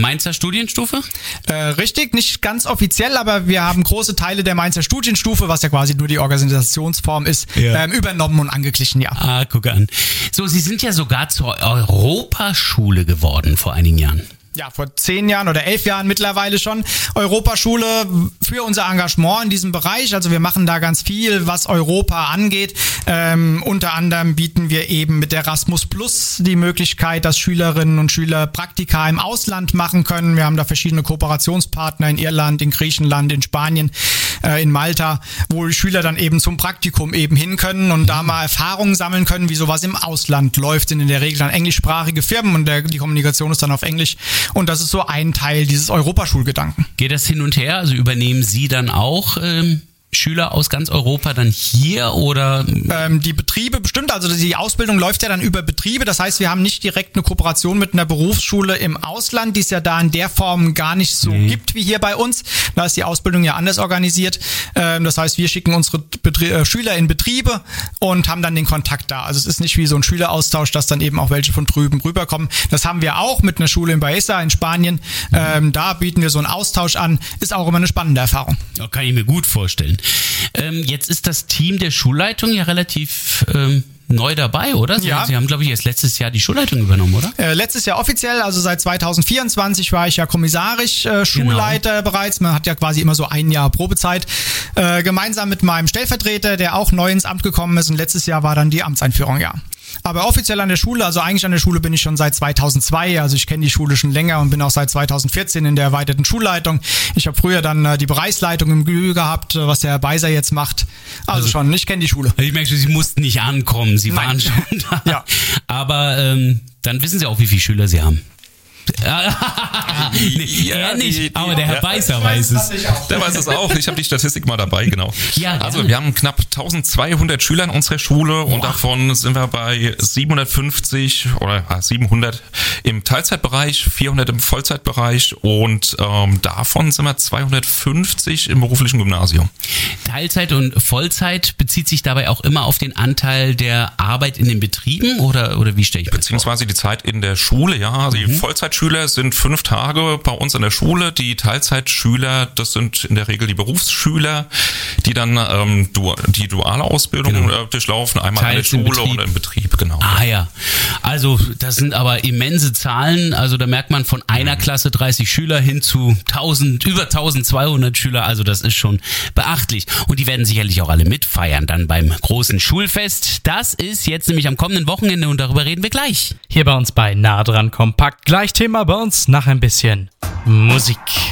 Mainzer Studienstufe? Richtig, nicht ganz offiziell, aber wir haben große Teile der Mainzer Studienstufe, was ja quasi nur die Organisationsform ist, übernommen und angeglichen, ja. Ah, guck an. So, Sie sind ja sogar zur Europaschule geworden vor einigen Jahren. Ja, vor 10 Jahren oder 11 Jahren mittlerweile schon. Europaschule für unser Engagement in diesem Bereich. Also wir machen da ganz viel, was Europa angeht. Unter anderem bieten wir eben mit Erasmus Plus die Möglichkeit, dass Schülerinnen und Schüler Praktika im Ausland machen können. Wir haben da verschiedene Kooperationspartner in Irland, in Griechenland, in Spanien, in Malta, wo die Schüler dann eben zum Praktikum eben hin können und da mal Erfahrungen sammeln können, wie sowas im Ausland läuft. Sind in der Regel dann englischsprachige Firmen und die Kommunikation ist dann auf Englisch. Und das ist so ein Teil dieses Europaschulgedanken. Geht das hin und her? Also übernehmen Sie dann auch Schüler aus ganz Europa dann hier oder? Die Betriebe bestimmt, also die Ausbildung läuft ja dann über Betriebe, das heißt, wir haben nicht direkt eine Kooperation mit einer Berufsschule im Ausland, die es ja da in der Form gar nicht so gibt wie hier bei uns. Da ist die Ausbildung ja anders organisiert. Das heißt, wir schicken unsere Schüler in Betriebe und haben dann den Kontakt da. Also es ist nicht wie so ein Schüleraustausch, dass dann eben auch welche von drüben rüberkommen. Das haben wir auch mit einer Schule in Baeza in Spanien. Da bieten wir so einen Austausch an. Ist auch immer eine spannende Erfahrung. Ja, kann ich mir gut vorstellen. Jetzt ist das Team der Schulleitung ja relativ neu dabei, oder? Sie haben, glaube ich, erst letztes Jahr die Schulleitung übernommen, oder? Letztes Jahr offiziell, also seit 2024 war ich ja kommissarisch Schulleiter bereits. Man hat ja quasi immer so ein Jahr Probezeit. Gemeinsam mit meinem Stellvertreter, der auch neu ins Amt gekommen ist. Und letztes Jahr war dann die Amtseinführung, ja. Aber offiziell an der Schule, also eigentlich an der Schule bin ich schon seit 2002, also ich kenne die Schule schon länger und bin auch seit 2014 in der erweiterten Schulleitung. Ich habe früher dann die Bereichsleitung im GÜ gehabt, was der Herr Beiser jetzt macht. Also schon, ich kenne die Schule. Ich merke schon, Sie mussten nicht ankommen, Sie waren schon da. Ja. Aber dann wissen Sie auch, wie viele Schüler Sie haben. Er nicht, aber der Herr Beiser weiß es. Der weiß es auch. Ich habe die Statistik mal dabei, genau. Ja, also wir haben knapp 1200 Schüler in unserer Schule und davon sind wir bei 750 oder 700 im Teilzeitbereich, 400 im Vollzeitbereich und davon sind wir 250 im beruflichen Gymnasium. Teilzeit und Vollzeit bezieht sich dabei auch immer auf den Anteil der Arbeit in den Betrieben oder wie stelle ich das vor? Beziehungsweise die Zeit in der Schule, ja. Also die Vollzeitschüler sind 5 Tage bei uns an der Schule. Die Teilzeitschüler, das sind in der Regel die Berufsschüler, die dann die duale Ausbildung durchlaufen, einmal Teils an der Schule und im Betrieb, genau. Ah ja, also das sind aber immense Zahlen. Also da merkt man von einer Klasse 30 Schüler hin zu über 1200 Schüler. Also das ist schon beachtlich. Und die werden sicherlich auch alle mitfeiern dann beim großen Schulfest. Das ist jetzt nämlich am kommenden Wochenende und darüber reden wir gleich. Hier bei uns bei Nah dran kompakt. Gleich Thema bei uns nach ein bisschen Musik.